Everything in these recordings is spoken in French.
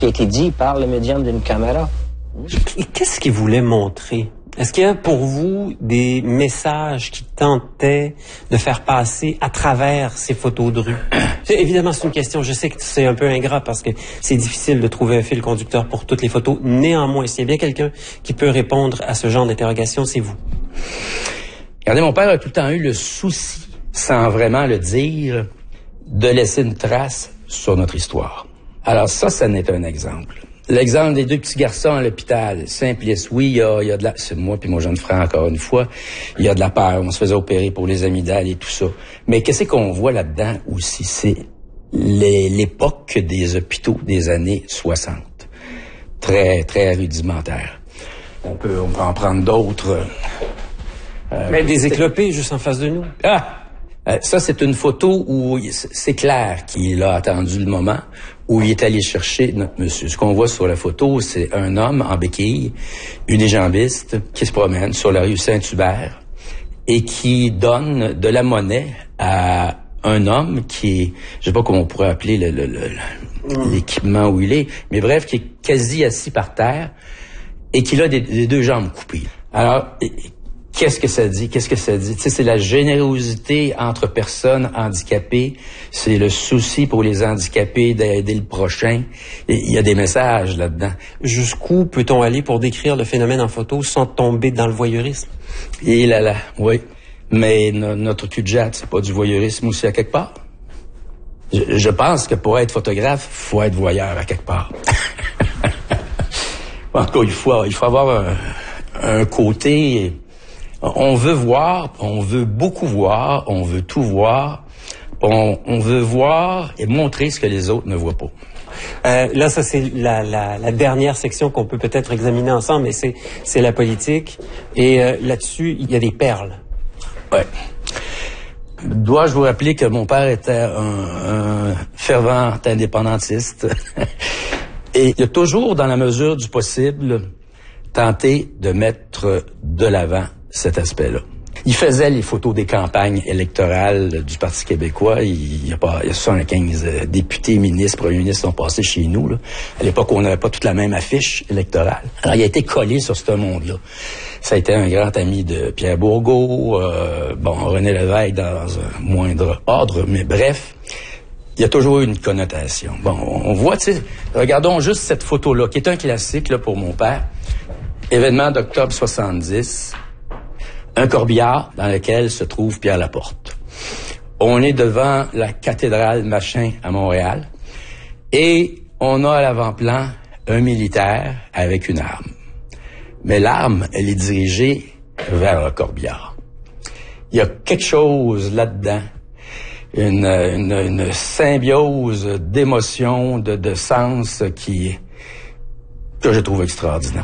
qui a été dit par le médium d'une caméra. Et qu'est-ce qu'il voulait montrer? Est-ce qu'il y a pour vous des messages qui tentaient de faire passer à travers ces photos de rue? Évidemment, c'est une question, je sais que c'est un peu ingrat parce que c'est difficile de trouver un fil conducteur pour toutes les photos. Néanmoins, s'il y a bien quelqu'un qui peut répondre à ce genre d'interrogation, c'est vous. Regardez, mon père a tout le temps eu le souci, sans vraiment le dire, de laisser une trace sur notre histoire. Alors ça n'est un exemple. L'exemple des deux petits garçons à l'hôpital, Simplice, oui, il y a de la... C'est moi puis mon jeune frère, encore une fois. Il y a de la peur, on se faisait opérer pour les amygdales et tout ça. Mais qu'est-ce qu'on voit là-dedans aussi? C'est l'époque des hôpitaux des années 60. Très, très rudimentaire. On peut en prendre d'autres. Mais des éclopés juste en face de nous. Ça, c'est une photo où c'est clair qu'il a attendu le moment où il est allé chercher notre monsieur. Ce qu'on voit sur la photo, c'est un homme en béquille, unijambiste, qui se promène sur la rue Saint-Hubert et qui donne de la monnaie à un homme qui est, je sais pas comment on pourrait appeler l'équipement où il est, mais bref, qui est quasi assis par terre et qui a des deux jambes coupées. Alors, qu'est-ce que ça dit? Tu sais, c'est la générosité entre personnes handicapées. C'est le souci pour les handicapés d'aider le prochain. Il y a des messages là-dedans. Jusqu'où peut-on aller pour décrire le phénomène en photo sans tomber dans le voyeurisme? Et là, oui. Mais notre cul de jatte, c'est pas du voyeurisme aussi à quelque part. Je pense que pour être photographe, faut être voyeur à quelque part. En tout cas, il faut avoir un côté... On veut voir, on veut beaucoup voir, on veut tout voir, on veut voir et montrer ce que les autres ne voient pas. Là, ça, c'est la dernière section qu'on peut peut-être examiner ensemble, mais c'est la politique. Et là-dessus, il y a des perles. Ouais. Dois-je vous rappeler que mon père était un fervent indépendantiste et il a toujours, dans la mesure du possible, tenté de mettre de l'avant cet aspect-là. Il faisait les photos des campagnes électorales du Parti québécois. Il y a 75 députés, ministres, premiers ministres sont passés chez nous. Là. À l'époque, on n'avait pas toute la même affiche électorale. Alors, il a été collé sur ce monde-là. Ça a été un grand ami de Pierre Bourgault, René Lévesque dans un moindre ordre, mais bref, il y a toujours eu une connotation. Bon, on voit, tu sais, regardons juste cette photo-là, qui est un classique là, pour mon père. Événement d'octobre 70, un corbillard dans lequel se trouve Pierre Laporte. On est devant la cathédrale Machin à Montréal et on a à l'avant-plan un militaire avec une arme. Mais l'arme, elle est dirigée vers le corbillard. Il y a quelque chose là-dedans, une symbiose d'émotions, de sens que je trouve extraordinaire.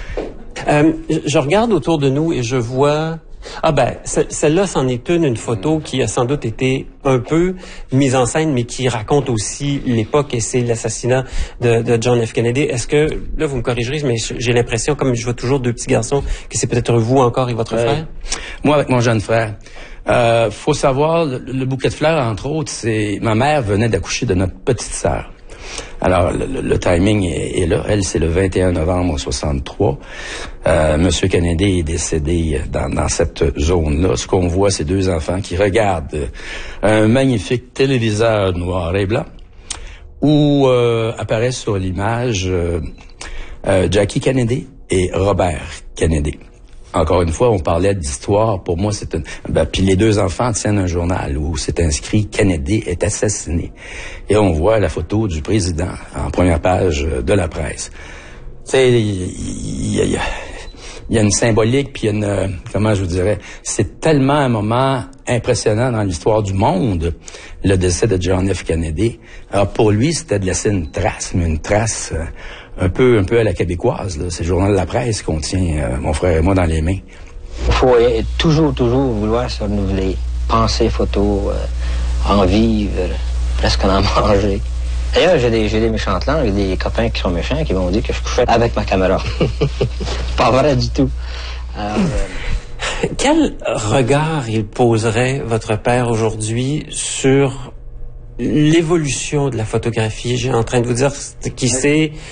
Je regarde autour de nous et je vois... celle-là, c'en est une photo qui a sans doute été un peu mise en scène, mais qui raconte aussi l'époque et c'est l'assassinat de John F. Kennedy. Est-ce que, là, vous me corrigerez, mais j'ai l'impression, comme je vois toujours deux petits garçons, que c'est peut-être vous encore et votre frère? Moi, avec mon jeune frère. Faut savoir, le bouquet de fleurs, entre autres, c'est... Ma mère venait d'accoucher de notre petite sœur. Alors, le timing est là. Elle, c'est le 21 novembre 63. Monsieur Kennedy est décédé dans cette zone-là. Ce qu'on voit, c'est deux enfants qui regardent un magnifique téléviseur noir et blanc où apparaisst sur l'image Jackie Kennedy et Robert Kennedy. Encore une fois, on parlait d'histoire. Pour moi, c'est puis les deux enfants tiennent un journal où c'est inscrit « Kennedy est assassiné ». Et on voit la photo du président en première page de la presse. Tu sais, il y a une symbolique, puis il y a comment je vous dirais, c'est tellement un moment impressionnant dans l'histoire du monde, le décès de John F. Kennedy. Alors pour lui, c'était de laisser une trace, mais une trace... un peu à la québécoise, là. C'est le journal de la presse qu'on tient, mon frère et moi, dans les mains. Il faut toujours vouloir se renouveler. Penser, photo, en vivre, presque en manger. D'ailleurs, j'ai des méchantes langues, j'ai des copains qui sont méchants qui vont dire que je couchais avec ma caméra. Pas vrai du tout. Alors, quel regard il poserait, votre père, aujourd'hui, sur l'évolution de la photographie. J'ai en train de vous dire qui sait